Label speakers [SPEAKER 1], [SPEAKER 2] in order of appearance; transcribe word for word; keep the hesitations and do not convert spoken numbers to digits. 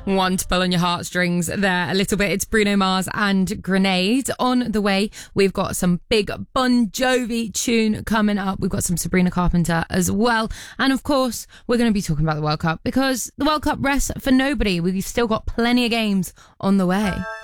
[SPEAKER 1] One to pull on your heartstrings there a little bit. It's Bruno Mars and Grenade. On the way, we've got some big Bon Jovi tune coming up. We've got some Sabrina Carpenter as well. And of course, we're going to be talking about the World Cup because the World Cup rests for nobody. We've still got plenty of games on the way.